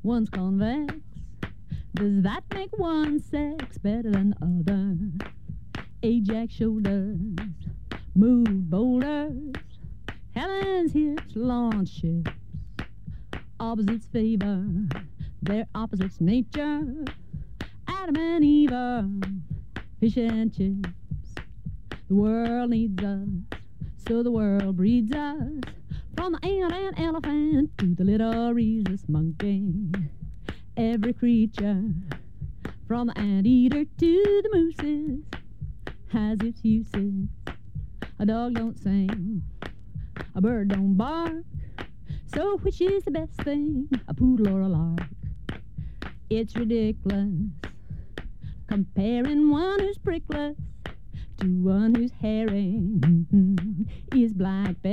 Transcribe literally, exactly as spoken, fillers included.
one's convex. Does that make one sex better than the other? Ajax shoulders, mood boulders, heaven's hips launch ships. Opposites favor their opposites nature. Adam and Eve are fish and chips. The world needs us, so the world breeds us. From the ant and elephant to the little rhesus monkey. Every creature, from the anteater to the mooses, has its uses. A dog don't sing, a bird don't bark. So which is the best thing, a poodle or a lark? It's ridiculous comparing one who's prickless to one whose herring is black.